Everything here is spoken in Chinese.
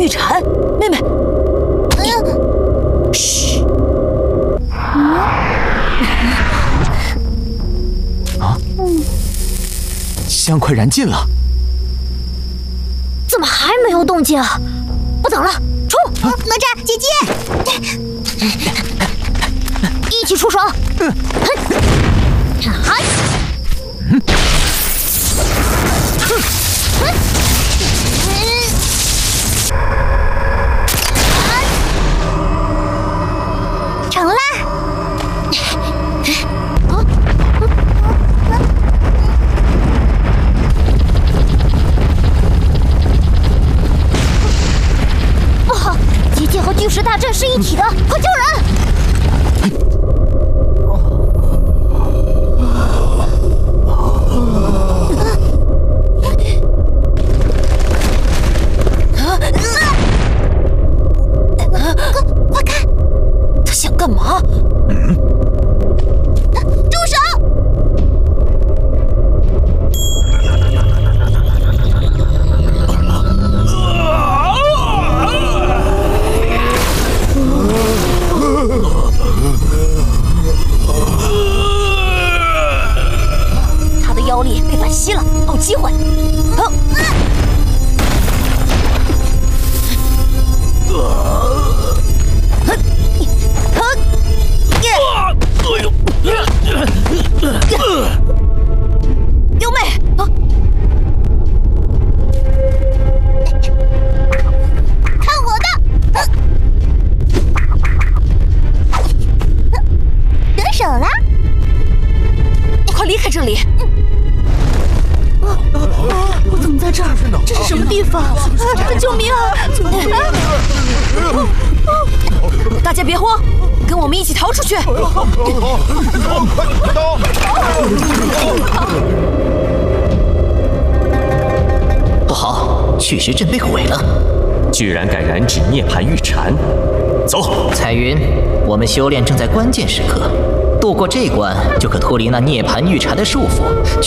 玉蝉，妹妹。嘘。啊！香快燃尽了。 怎么还没有动静啊？不等了，冲！ 哪吒姐姐， 一起出手！嗨！ 成了！ 不好，结界和巨石大阵是一体的，快救人！ 快看， 他想干嘛？ 住手！ 他的妖力被反吸了，好机会！ 优妹， 看我的！得手了！ 快离开这里！ 我怎么在这儿？这是什么地方？救命啊！ 大家别慌，跟我们一起逃出去！ 不好，巨石阵被毁了， 居然敢燃指涅槃玉蝉！走， 彩云，我们修炼正在关键时刻，渡过这关就可脱离那涅槃玉蝉的束缚。